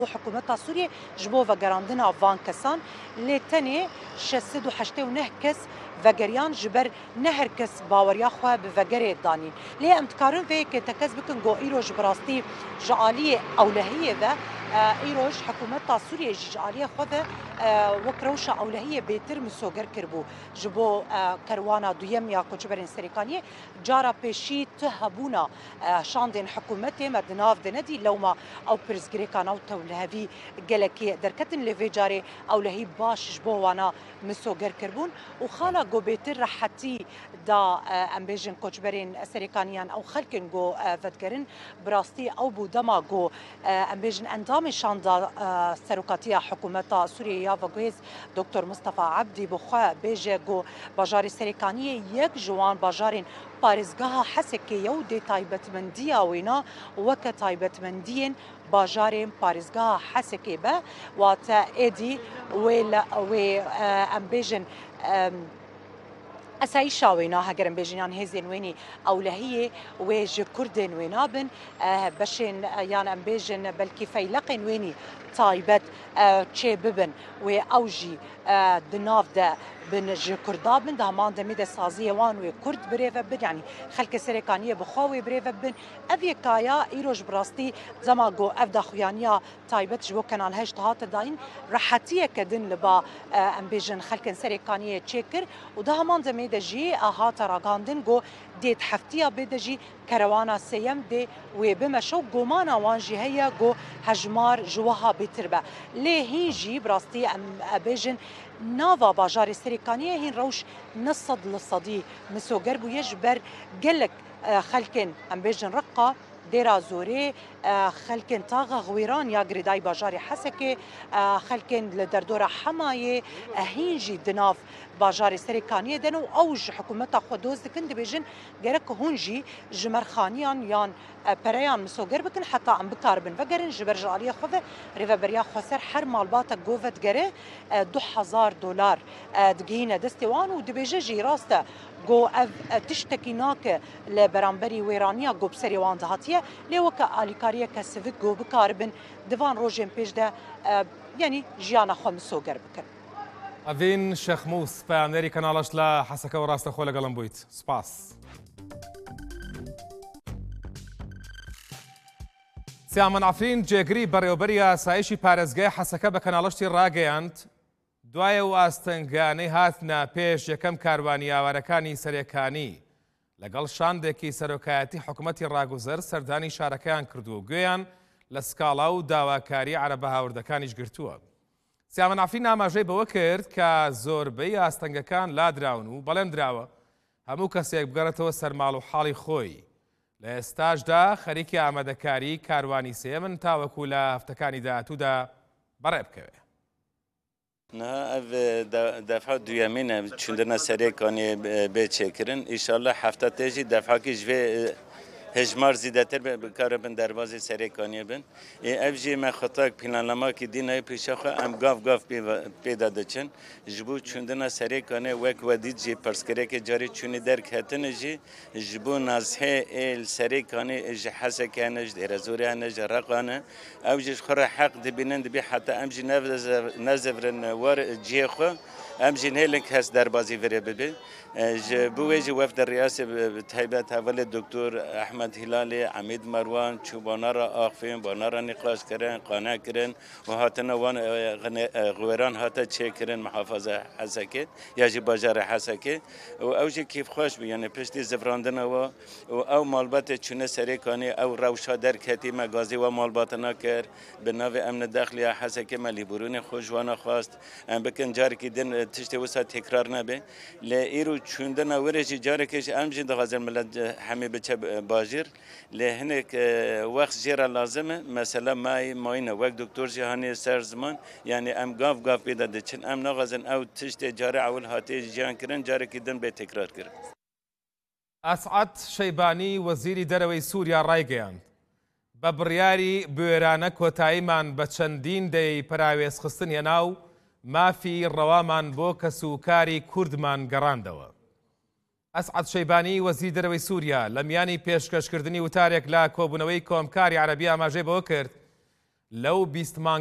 حکومت سوریه جبو و گراندنا وان کسان لیتنی 689 کس وگریان جبر نه هر کس باوریا خو به وگری دانی لی امتکارن و که تکس بکن گو ایروج براستی جعالی اولهیه و ایروج حکومت سوریه جعالی خو وکروش اولهیه بهتر مسوگر کربو جبو کروانا دویم یا کوچبرین سریکانی جارا پیشی تهبونا شاندن حکومت مدناف دندی لوما او پرزگریکان او تولهوی گلکی درکتن لویجاری اولهی باش جبو وانا مسوگر کربون و خالا گو بهتر راحتی دا امبیجن کوچبرین سریکانیان او خلکن گو ودگرن براستی او بودما گو امبیجن اندامشان دا سروکاتی حکومت سوریه و گویز دکتر مصطفى عبدی بخوا بیجه گو باجار سریکانی یک جوان باجارین پارزگاه حسکی یو دی تایبتمندی آوینا وک تایبتمندین باجارین پارزگاه حسکی به و تا ایدی و امبیجن اسای شاوینا هگرم بیجنان هزین وینی اولهیه و ج کردن وینابن بشین یان ام بیجن بلکی فیلقین وینی تایبت چه ببن و اوجی دناف ده بن ج کردابن ده همان دمی ده سازی وان و کرد بریو بن یعنی خلک سرکانیه بخواوی بریو بن اوی کایا ایروج براستی زماگو اف ده خویانیا تایبت جبو کنال هشت هات داین راحتیه کدن لبا ام بیجن خلک سرکانیه چکر و ده همان دمی دجی هات راگاندن گو دید حفتیه بدجی کروانا سیم دی و بمشو گومانا وانجی هیا گو هجمار جوها بتربه لی هینجی براستی ام بیجن ناوا باجار سریکانیه هین روش نصد لصدی مسوگر بو یجبر گلک خلکن ام بیجن رقا دیرا زوری خلکن تاغ غویران یا گریدای باجار حسکه خلکن لدردور حمایه هینجی دناف باجار سریکانیه دنو اوج حکومت خودوز دکن دبیجن گرک هونجی جمرخانیان یان پریان مسوگر بکن حتی ام بکار بن وگرن جبر جالیه خو ریو بریا خسر هر مالبات گوفت گره $2000 دگینه دستوان و دبیجه جی راسته گو تشتکی ناک لبرانبری ویرانیا گو بسری وان دهاتیه لیوکا آلیکاریه که سوید گو بکار بن دوان روژین پیش ده یعنی جیانا خو مسوگر بکن ئەڤین شەخموس پەیامدەری کەناڵەش لە حەسەکە و ڕاستەخۆ لەگەڵم بوویت سپاس. سیامەن ئافرین جێگری بەڕێوەبەری ئاسایشی پارێزگای حەسەکە بە کەناڵەشتی ڕاگەیاند دوایە و ئاستەنگانەی هاتنە پێش یەکەم کاروانی ئاوارەکانی سەرێکانی لەگەڵ شاندێکی سەرۆکایەتی حکوومەتی ڕاگوزەر سەردانی شارەکەیان کردووە گوێیان لە سکاڵا و داواکاری عەرەبە هاوردەکانیش گرتووە. سیامەن ئافرین ئاماژەی بەوە کرد کە زۆربەی ئاستەنگەکان لادراون و بەڵێن دراوە هەموو کەسێک بگەڕێتەوە سەرماڵ و حاڵی خۆی. لە ئێستاشدا خەریکی ئامادەکاری کاروانی سێمن تاوەکو لە هەفتەکانی داهاتوودا بەڕێ بکەوێ. دفعه دویمینه چوندنا سریکانی بچکرین ایشالله هفته تیجی دفعه که جوی هجمار زیادتر بکار بن دروازه سریکانی بن افجی ما خطاک پلانلما که دینای پیشاخه ام گاف پیدا دچن جبو چوندنا سریکانی وک ودید جی پرسکری که جاری چونی در کهتن جی جبو نازه ال سریکانی اج حسکانه جدیر زوریانه جرقانه افجی خور حق دبینند بی حتی امجی نزفرن وار جی خو امجی نهلک هست در بازی وره ببی بوجه وفد الرئاسة بتهيبة هذا الدكتور أحمد هلالي عميد مروان شو بنارا آخفين بنارا نقاش كرن قناة كرن وهاتنا وان غويران هاتا تشي كرن محافظة حسكة يجي بجار حسكة وأوجي كيف خوش بي يعني بشتي زفراندنا أو مالبات شنو سريكاني أو روشا در كتي مغازي ومالباتنا كر بناوي أمن الداخلية حسكة مالي بروني خوش وانا خواست أم بكن جاري كدن تشتي وسا تكرار نبي لإيرو چوندن ورشی جاری کش امجد غزل ملت همه بچه باجر لهنک وقت جرا لازمه مثلا ماینه وقت دکتر جهانی سرزمان یعنی ام گاف پیدا دچن ام نغزن او تشت جاری اول هاتی جان کرن جاری کدن به تکرار کرد. ئەسعەد شەیبانی وەزیری دەرەوەی سووریا ڕایگەیاند بە بڕیاری بوێرانە کۆتاییمان بە چەندین دەی پەراوێزخستن هێنا و مافی ڕەوامان بۆ کەسوکاری کوردمان گەڕاندەوە. ئەسعەد شەیبانی وەزیری دەرەوەی سووریا لە میانی پێشکەشکردنی وتارێک لە کۆبوونەوەی کۆمکاری عەرەبی ئاماژەی بەوە کرد لەو 20 مانگ